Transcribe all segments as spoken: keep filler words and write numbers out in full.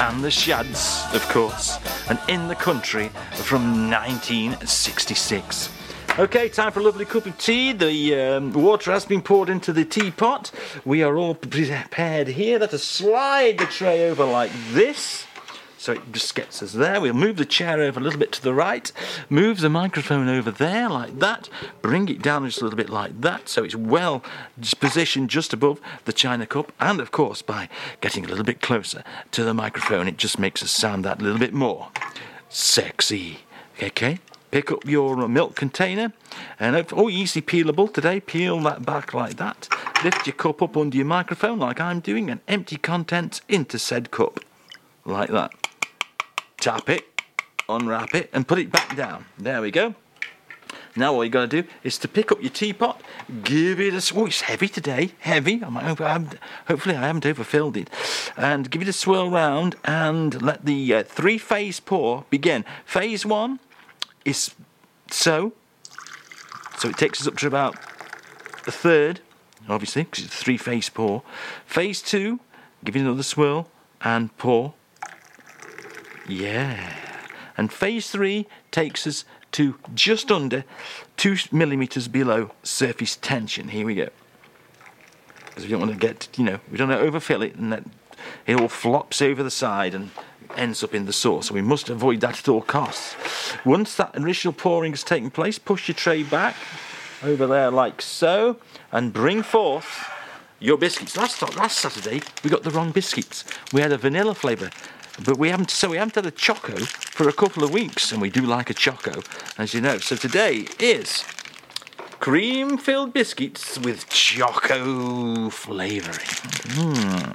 and the Shads, of course, and In the Country from nineteen sixty-six. Okay, time for a lovely cup of tea. The um, water has been poured into the teapot. We are all prepared here. Let's slide the tray over like this. So it just gets us there. We'll move the chair over a little bit to the right. Move the microphone over there like that. Bring it down just a little bit like that. So it's well positioned just above the china cup. And of course, by getting a little bit closer to the microphone, it just makes us sound that little bit more sexy. Okay? Pick up your milk container. And oh, easy peelable today. Peel that back like that. Lift your cup up under your microphone like I'm doing and empty contents into said cup. Like that. Tap it, unwrap it, and put it back down. There we go. Now all you got to do is to pick up your teapot, give it a swirl. Oh, it's heavy today, heavy. I might, hopefully I haven't overfilled it. And give it a swirl round and let the uh, three-phase pour begin. Phase one is so. So it takes us up to about a third, obviously, because it's a three-phase pour. Phase two, give it another swirl and pour. Yeah, and phase three takes us to just under two millimetres below surface tension. Here we go. Because we don't want to get, you know, we don't want to overfill it and that it all flops over the side and ends up in the sauce. So we must avoid that at all costs. Once that initial pouring has taken place, push your tray back over there like so and bring forth your biscuits. Last last Saturday we got the wrong biscuits. We had a vanilla flavour. But we haven't, so we haven't had a choco for a couple of weeks, and we do like a choco, as you know. So today is cream-filled biscuits with choco flavouring. Mm.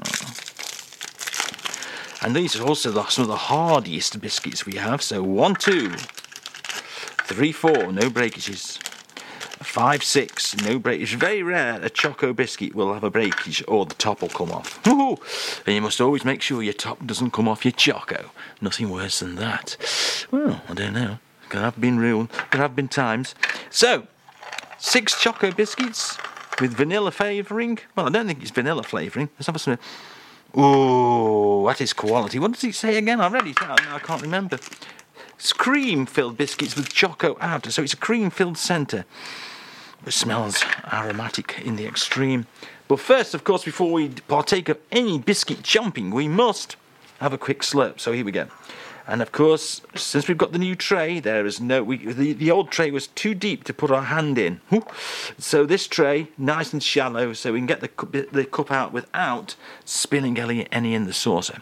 And these are also the, some of the hardiest biscuits we have. So one, two, three, four, no breakages. Five, six, no break. It's very rare a choco biscuit will have a breakage or the top will come off. Woo-hoo! And you must always make sure your top doesn't come off your choco. Nothing worse than that. Well, I don't know. There have been real, there have been times. So, six choco biscuits with vanilla flavouring. Well, I don't think it's vanilla flavouring. Let's have some. Oh, that is quality. What does it say again? I read it out. I can't remember. It's cream-filled biscuits with choco outer. So it's a cream-filled centre. It smells aromatic in the extreme. But first, of course, before we partake of any biscuit chomping, we must have a quick slurp. So here we go. And of course, since we've got the new tray, there is no... We, the, the old tray was too deep to put our hand in. So this tray, nice and shallow, so we can get the cup, the cup out without spilling any, any in the saucer.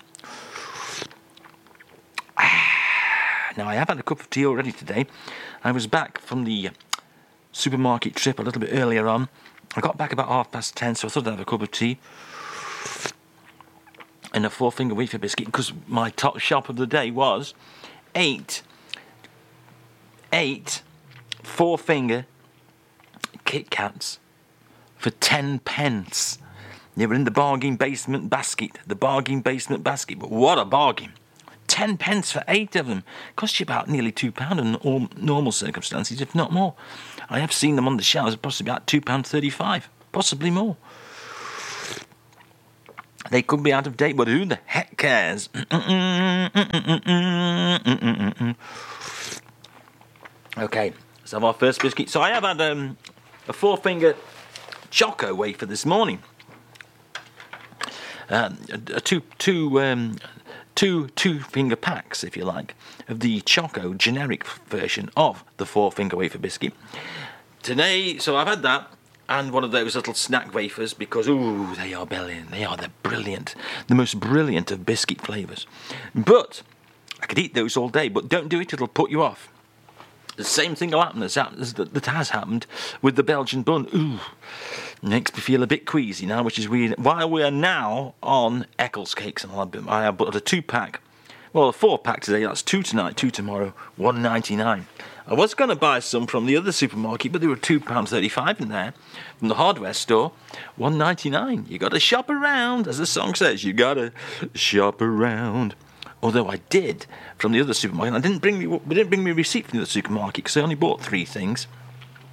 Now, I have had a cup of tea already today. I was back from the supermarket trip a little bit earlier on. I got back about half past ten, so I thought I'd have a cup of tea and a four-finger wafer biscuit, because my top shop of the day was eight, eight four-finger Kit Kats for ten pence. They were in the bargain basement basket, the bargain basement basket, but what a bargain. Ten pence for eight of them. Cost you about nearly two pounds in all normal circumstances, if not more. I have seen them on the shelves, possibly about two pounds thirty-five, possibly more. They could be out of date, but who the heck cares? Okay, let's have our first biscuit. So I have had um, a four-finger choco wafer this morning. Um, a, a two, two, um, two, two-finger packs, if you like, of the choco generic version of the four-finger wafer biscuit. Today, so I've had that. And one of those little snack wafers, because, ooh, they are brilliant. They are the brilliant, the most brilliant of biscuit flavours. But I could eat those all day, but don't do it, it'll put you off. The same thing will happen as, as that, that has happened with the Belgian bun. Ooh, makes me feel a bit queasy now, which is weird. While we are now on Eccles cakes, and I have bought a two-pack, well, a four-pack today, that's two tonight, two tomorrow, one ninety-nine. I was going to buy some from the other supermarket, but they were two pounds thirty-five in there. From the hardware store, one ninety-nine. You got to shop around, as the song says. You got to shop around. Although I did from the other supermarket. I didn't bring me, we didn't bring me a receipt from the other supermarket because I only bought three things.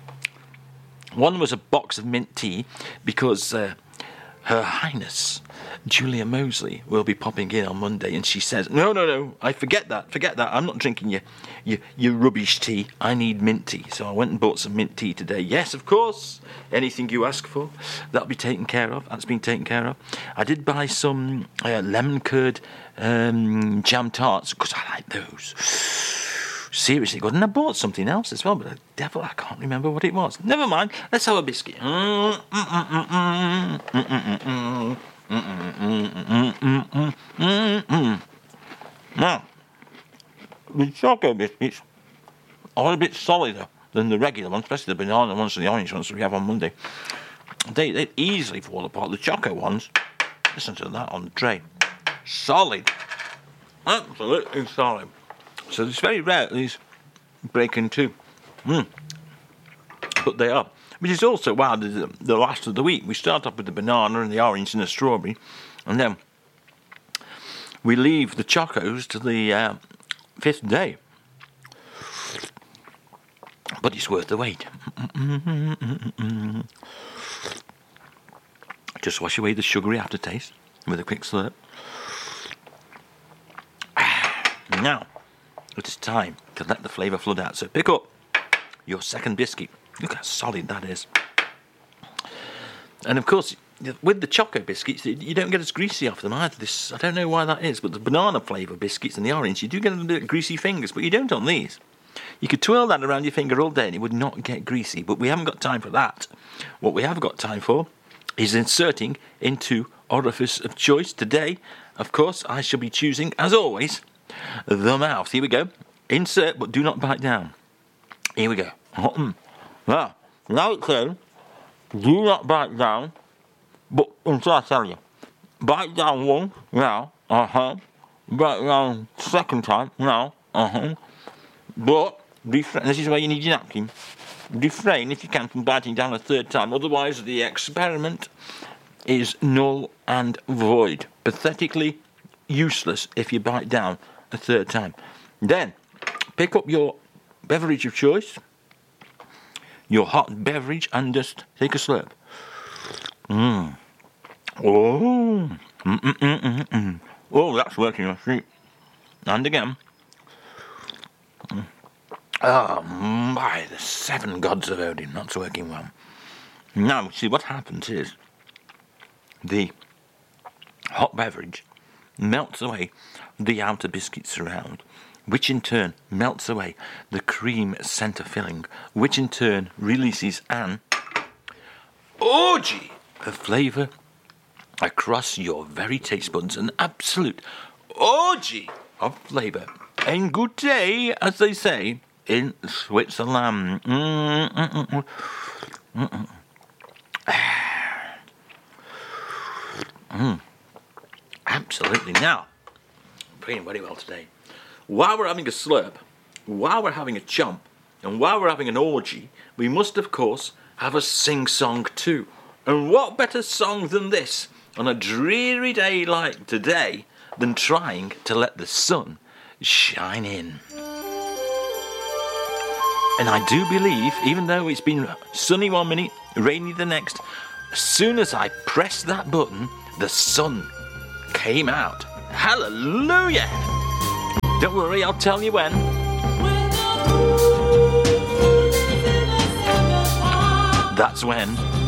One was a box of mint tea because uh, Her Highness Julia Mosley will be popping in on Monday, and she says, no, no, no, I forget that, forget that. I'm not drinking your, your, your rubbish tea. I need mint tea. So I went and bought some mint tea today. Yes, of course, anything you ask for, that'll be taken care of. That's been taken care of. I did buy some uh, lemon curd um, jam tarts, because I like those. Seriously good. And I bought something else as well, but the devil, I can't remember what it was. Never mind. Let's have a biscuit. Now, the choco biscuits are a bit solider than the regular ones, especially the banana ones and the orange ones that we have on Monday. They they easily fall apart. The choco ones, listen to that on the tray. Solid. Absolutely solid. So it's very rare that these break in two. Mm. But they are. Which is also, wow, the, the last of the week. We start off with the banana and the orange and the strawberry. And then we leave the chocos to the uh, fifth day. But it's worth the wait. Just wash away the sugary aftertaste with a quick slurp. Now, it is time to let the flavour flood out. So pick up your second biscuit. Look how solid that is. And of course, with the choco biscuits, you don't get as greasy off them either. This, I don't know why that is, but the banana flavour biscuits and the orange, you do get a little bit greasy fingers, but you don't on these. You could twirl that around your finger all day and it would not get greasy, but we haven't got time for that. What we have got time for is inserting into orifice of choice. Today, of course, I shall be choosing, as always, the mouth. Here we go. Insert, but do not bite down. Here we go. Now, now it says, do not bite down, but until I tell you. Bite down once, now, uh-huh. Bite down second time, now, uh-huh. But, refrain, this is where you need your napkin. Refrain, if you can, from biting down a third time. Otherwise, the experiment is null and void. Pathetically useless if you bite down a third time. Then, pick up your beverage of choice, your hot beverage, and just take a slurp. Mmm. Oh. Mm-mm-mm-mm-mm. Oh, that's working, I see. And again. Mm. Oh, my, the seven gods of Odin. That's working well. Now, see, what happens is the hot beverage melts away the outer biscuit surround, which in turn melts away the cream centre filling, which in turn releases an orgy of flavour across your very taste buds, an absolute orgy of flavour. And good day, as they say in Switzerland. Mm-mm-mm-mm. Mm-mm. Mm. Absolutely. Now, feeling very well today. While we're having a slurp, while we're having a chomp, and while we're having an orgy, we must, of course, have a sing-song too. And what better song than this on a dreary day like today than trying to let the sun shine in? And I do believe, even though it's been sunny one minute, rainy the next, as soon as I pressed that button, the sun came out. Hallelujah! Don't worry, I'll tell you when. That's when.